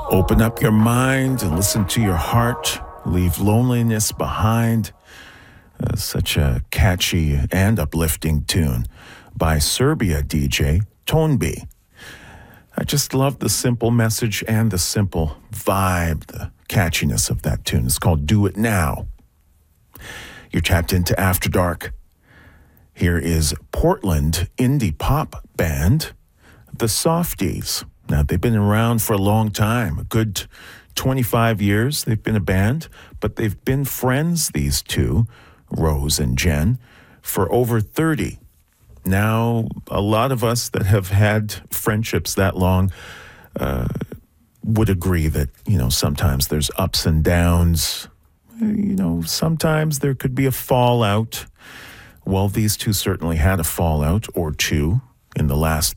Open up your mind and listen to your heart. Leave loneliness behind. Such a catchy and uplifting tune by Serbia DJ Tonbi. I just love the simple message and the simple vibe, the catchiness of that tune. It's called Do It Now. You're tapped into After Dark. Here is Portland indie pop band, The Softies. Now, they've been around for a long time, a good 25 years they've been a band, but they've been friends, these two, Rose and Jen, for over 30. Now, a lot of us that have had friendships that long would agree that, sometimes there's ups and downs. Sometimes there could be a fallout. Well, these two certainly had a fallout or two in the last